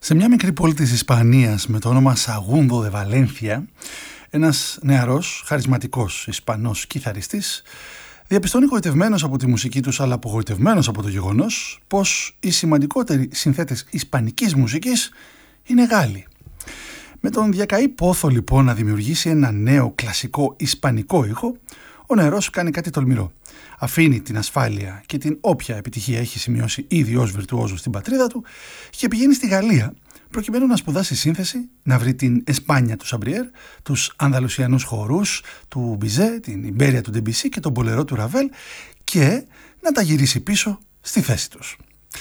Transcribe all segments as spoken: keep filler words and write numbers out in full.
Σε μια μικρή πόλη της Ισπανίας με το όνομα Σαγούντο δε Βαλένθια, ένας νεαρός, χαρισματικός Ισπανός κιθαριστής διαπιστώνει γοητευμένος από τη μουσική τους, αλλά απογοητευμένος από το γεγονός πως οι σημαντικότεροι συνθέτες ισπανικής μουσικής είναι Γάλλοι. Με τον διακαή πόθο λοιπόν να δημιουργήσει ένα νέο κλασικό ισπανικό ήχο, ο νεαρός κάνει κάτι τολμηρό. Αφήνει την ασφάλεια και την όποια επιτυχία έχει σημειώσει ήδη ως βιρτουόζο στην πατρίδα του και πηγαίνει στη Γαλλία προκειμένου να σπουδάσει σύνθεση, να βρει την Εσπάνια του Σαμπριέρ, τους Ανδαλουσιανούς χορούς του Μπιζέ, την Ιμπέρια του Ντεμπισί και τον Μπολερό του Ραβέλ και να τα γυρίσει πίσω στη θέση τους.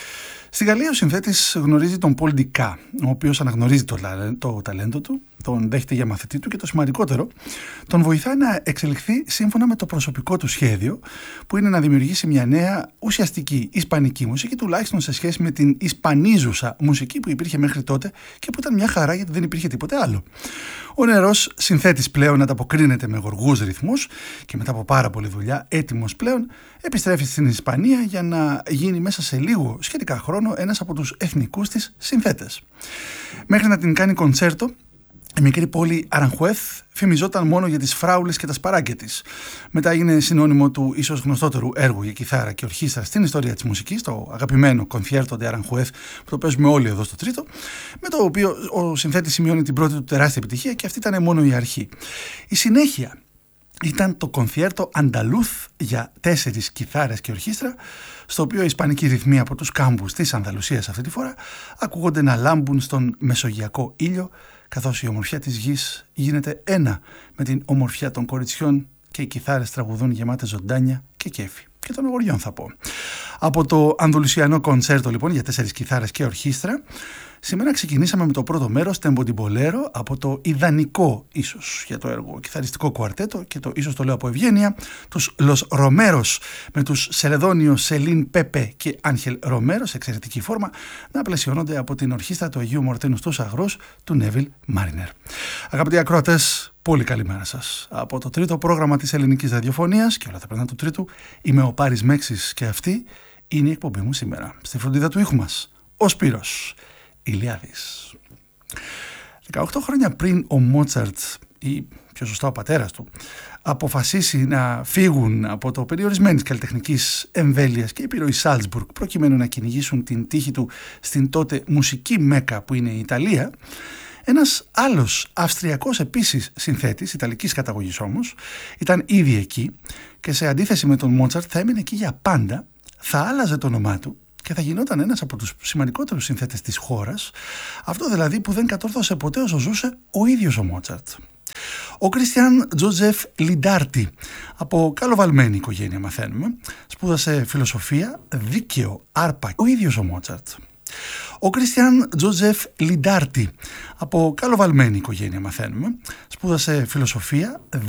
Στη Γαλλία ο συνθέτης γνωρίζει τον Πολ Ντικά, ο οποίος αναγνωρίζει το, το ταλέντο του, τον δέχεται για μαθητή του και το σημαντικότερο, τον βοηθάει να εξελιχθεί σύμφωνα με το προσωπικό του σχέδιο, που είναι να δημιουργήσει μια νέα ουσιαστική ισπανική μουσική, τουλάχιστον σε σχέση με την ισπανίζουσα μουσική που υπήρχε μέχρι τότε και που ήταν μια χαρά γιατί δεν υπήρχε τίποτε άλλο. Ο νεαρός συνθέτης πλέον ανταποκρίνεται με γοργούς ρυθμούς και μετά από πάρα πολλή δουλειά, έτοιμος πλέον, επιστρέφει στην Ισπανία για να γίνει μέσα σε λίγο σχετικά χρόνο ένας από τους εθνικούς της συνθέτες. Μέχρι να την κάνει κοντσέρτο, η μικρή πόλη Αρανχουέθ φημιζόταν μόνο για τις φράουλες και τα σπαράκια της. Μετά έγινε συνώνυμο του ίσως γνωστότερου έργου για κιθάρα και ορχήστρα στην ιστορία της μουσικής, το αγαπημένο Concierto de Aranjuez, που το παίζουμε όλοι εδώ στο τρίτο, με το οποίο ο συνθέτης σημειώνει την πρώτη του τεράστια επιτυχία και αυτή ήταν μόνο η αρχή. Η συνέχεια ήταν το Concierto Andaluz για τέσσερις κιθάρες και ορχήστρα, στο οποίο οι ισπανικοί ρυθμοί από τους κάμπους της Ανδαλουσίας αυτή τη φορά ακούγονται να λάμπουν στον μεσογειακό ήλιο, καθώς η ομορφιά της γης γίνεται ένα με την ομορφιά των κοριτσιών και οι κιθάρες τραγουδούν γεμάτες ζωντάνια και κέφι. Και των αγοριών θα πω. Από το Ανδαλουσιανό κοντσέρτο λοιπόν για τέσσερις κιθάρες και ορχήστρα, σήμερα ξεκινήσαμε με το πρώτο μέρος, Tempo di Bolero, από το ιδανικό ίσως για το έργο κιθαριστικό κουαρτέτο, και το ίσως το λέω από ευγένεια, τους Los Romeros με τους Σελεδόνιο, Σελίν Πέπε και Άγχελ Ρομέρο σε εξαιρετική φόρμα να πλαισιώνονται από την ορχήστρα του Αγίου Μορτίνου στους Αγρούς του Νέβιλ Μάρινερ. Αγαπητοί ακροατές, πολύ καλημέρα σας. Από το τρίτο πρόγραμμα της ελληνικής ραδιοφωνίας και όλα τα περνά του τρίτου, είμαι ο Πάρης Μέξης και αυτή είναι η εκπομπή μου σήμερα. Στη φροντίδα του ήχου μας, ο Σπύρος Ηλιάδης. δεκαοκτώ χρόνια πριν ο Μότσαρτ, ή πιο σωστά ο πατέρας του, αποφασίσει να φύγουν από το περιορισμένης καλλιτεχνικής εμβέλειας και επιρροή Σάλτσμπουργκ προκειμένου να κυνηγήσουν την τύχη του στην τότε μουσική μέκα που είναι η Ιταλία, ένας άλλος αυστριακός επίσης συνθέτης, ιταλικής καταγωγής όμως, ήταν ήδη εκεί και σε αντίθεση με τον Μότσαρτ θα έμεινε εκεί για πάντα, θα άλλαζε το όνομά του και θα γινόταν ένας από τους σημαντικότερους συνθέτες της χώρας, αυτό δηλαδή που δεν κατόρθωσε ποτέ όσο ζούσε ο ίδιος ο Μότσαρτ. Ο Κριστιαν Τζόζεφ Λιντάρτι, από καλοβαλμένη οικογένεια μαθαίνουμε, σπούδασε φιλοσοφία, δίκαιο, άρπα, ο ίδιος ο Μότσαρτ. Ο Κριστιαν Τζόζεφ Λιντάρτι, από καλοβαλμένη οικογένεια μαθαίνουμε, σπούδασε φιλοσοφία,